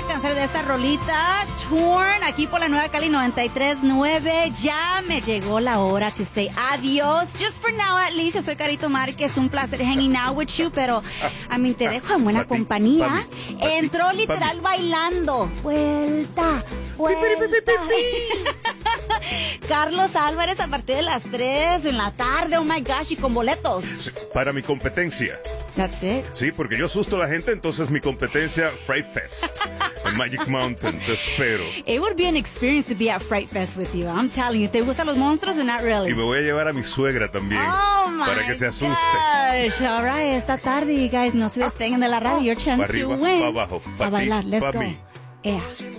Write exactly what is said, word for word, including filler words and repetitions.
cansar de esta rolita. Torn, aquí por la Nueva Cali noventa y tres punto nueve. Ya me llegó la hora to say adiós. Just for now, at least. Yo soy Carito Márquez. Un placer hanging out with you. Pero, a mí te dejo en buena Pa' ti, compañía. pa' mí, pa' ti, Entró pa' literal mí. bailando. Vuelta, vuelta. Carlos Álvarez a partir de las tres en la tarde. Oh my gosh, y con boletos. Para mi competencia. That's it. Sí, porque yo asusto a la gente, entonces mi competencia, Fright Fest. En Magic Mountain, te espero. It would be an experience to be at Fright Fest with you. I'm telling you. ¿Te gustan los monstruos or not really? Y me voy a llevar a mi suegra también. Oh my para que se asuste. gosh. All right, esta tarde, you guys, no se despeguen de la radio. Your chance Pa' arriba, to win. pa' abajo, pa' a ti, bailar, let's pa' go. mí. Yeah.